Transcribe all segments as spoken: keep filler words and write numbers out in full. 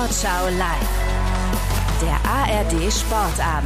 Sportschau live. Der A R D Sportabend.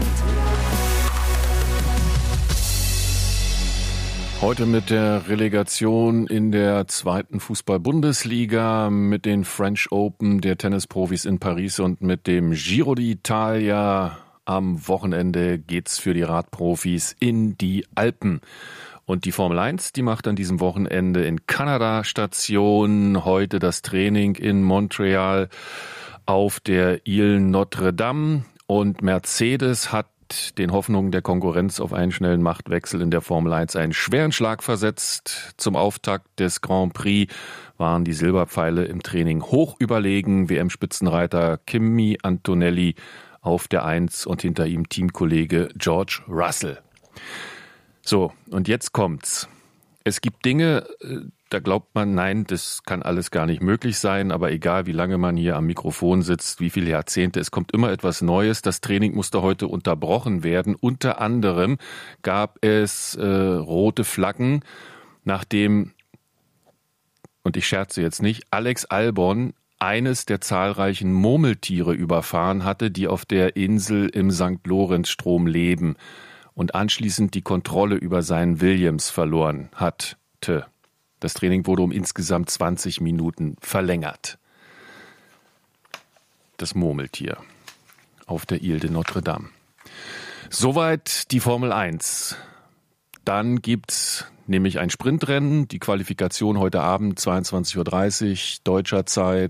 Heute mit der Relegation in der zweiten Fußball-Bundesliga, mit den French Open der Tennisprofis in Paris und mit dem Giro d'Italia. Am Wochenende geht's für die Radprofis in die Alpen. Und die Formel eins, die macht an diesem Wochenende in Kanada Station. Heute das Training in Montreal auf der Ile Notre Dame. Und Mercedes hat den Hoffnungen der Konkurrenz auf einen schnellen Machtwechsel in der Formel eins einen schweren Schlag versetzt. Zum Auftakt des Grand Prix waren die Silberpfeile im Training hoch überlegen. W M-Spitzenreiter Kimi Antonelli auf der Eins und hinter ihm Teamkollege George Russell. So, und jetzt kommt's. Es gibt Dinge, da glaubt man, nein, das kann alles gar nicht möglich sein, aber egal, wie lange man hier am Mikrofon sitzt, wie viele Jahrzehnte, es kommt immer etwas Neues. Das Training musste heute unterbrochen werden. Unter anderem gab es äh, rote Flaggen, nachdem, und ich scherze jetzt nicht, Alex Albon eines der zahlreichen Murmeltiere überfahren hatte, die auf der Insel im Sankt Lorenz-Strom leben und anschließend die Kontrolle über seinen Williams verloren hatte. Das Training wurde um insgesamt zwanzig Minuten verlängert. Das Murmeltier auf der Ile de Notre Dame. Soweit die Formel eins. Dann gibt's nämlich ein Sprintrennen, die Qualifikation heute Abend zweiundzwanzig Uhr dreißig deutscher Zeit.